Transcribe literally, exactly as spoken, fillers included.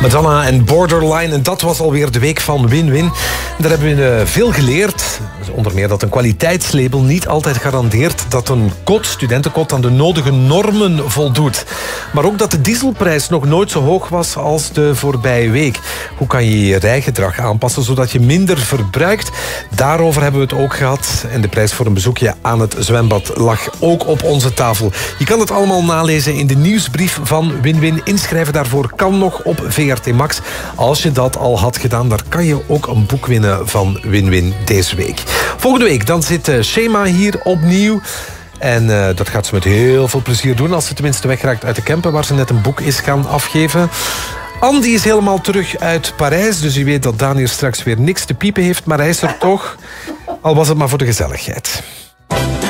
Madonna en Borderline. En dat was alweer de week van Win-Win. Daar hebben we veel geleerd. Onder meer dat een kwaliteitslabel niet altijd garandeert dat een kot, studentenkot, aan de nodige normen voldoet. Maar ook dat de dieselprijs nog nooit zo hoog was als de voorbije week. Hoe kan je je rijgedrag aanpassen zodat je minder verbruikt? Daarover hebben we het ook gehad. En de prijs voor een bezoekje aan het zwembad lag ook op onze tafel. Je kan het allemaal nalezen in de nieuwsbrief van Win-Win. Inschrijven daarvoor kan nog op V R T Max. Als je dat al had gedaan, daar kan je ook een boek winnen van Win-Win deze week. Volgende week dan zit Shema hier opnieuw. En uh, dat gaat ze met heel veel plezier doen, als ze tenminste wegraakt uit de camper waar ze net een boek is gaan afgeven. Andy is helemaal terug uit Parijs, dus u weet dat Daan hier straks weer niks te piepen heeft, maar hij is er toch, al was het maar voor de gezelligheid.